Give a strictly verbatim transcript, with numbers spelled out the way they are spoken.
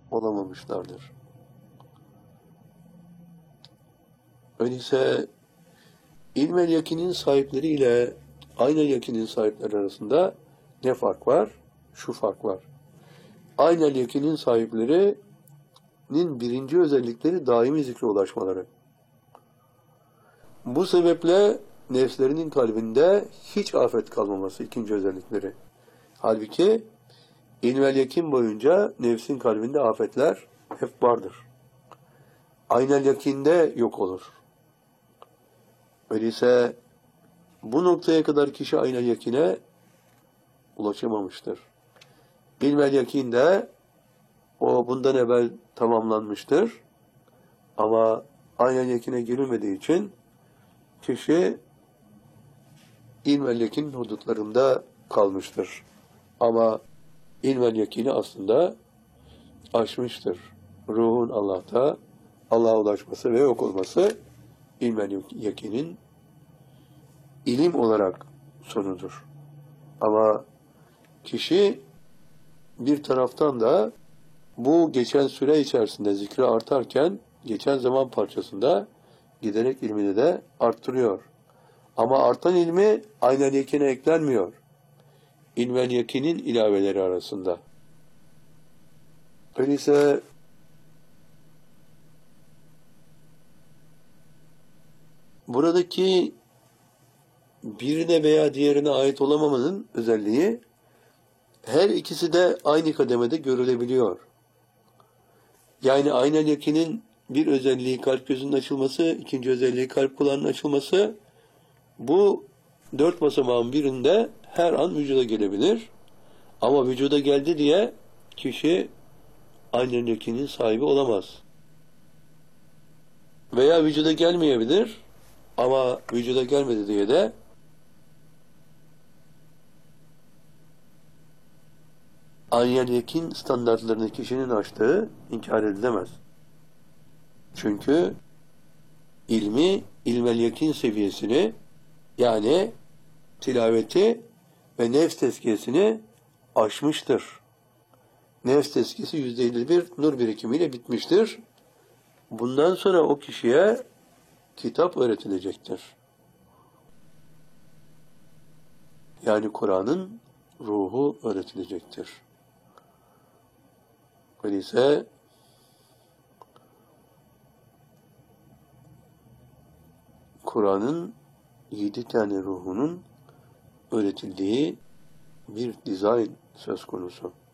olamamışlardır. Öyleyse ilmel yakinin sahipleri ile aynel yakinin sahipleri arasında ne fark var? Şu fark var. Aynel yakinin sahiplerinin birinci özellikleri daimi zikre ulaşmaları. Bu sebeple nefslerinin kalbinde hiç afet kalmaması ikinci özellikleri. Halbuki ilmel yakin boyunca nefsin kalbinde afetler hep vardır. Aynel yakinde yok olur. Öyleyse bu noktaya kadar kişi aynel yakine ulaşamamıştır. İlmel yakinde o bundan evvel tamamlanmıştır. Ama aynel yakine girilmediği için kişi ilmel yakin hudutlarında kalmıştır. Ama ilmel yakini aslında aşmıştır. Ruhun Allah'ta, Allah'a ulaşması ve yok olması ilmel yakinin ilim olarak sonudur. Ama kişi bir taraftan da bu geçen süre içerisinde zikri artarken geçen zaman parçasında giderek ilmini de arttırıyor. Ama artan ilmi aynel yakine eklenmiyor. İlmel yakinin ilaveleri arasında. Öyleyse buradaki birine veya diğerine ait olamamanın özelliği her ikisi de aynı kademede görülebiliyor. Yani aynel yakinin bir özelliği kalp gözünün açılması, ikinci özelliği kalp kulağının açılması, bu dört basamağın birinde her an vücuda gelebilir. Ama vücuda geldi diye kişi aynel yakinin sahibi olamaz. Veya vücuda gelmeyebilir ama vücuda gelmedi diye de aynel yakin standartlarını kişinin aştığı inkar edilemez. Çünkü ilmi, ilmel yakin seviyesini, yani tilaveti ve nefs tezkiyesini aşmıştır. Nefs tezkiyesi yüzde elli bir nur birikimiyle bitmiştir. Bundan sonra o kişiye kitap öğretilecektir. Yani Kur'an'ın ruhu öğretilecektir. Öyleyse Kur'an'ın yedi tane ruhunun öğretildiği bir dizayn söz konusu.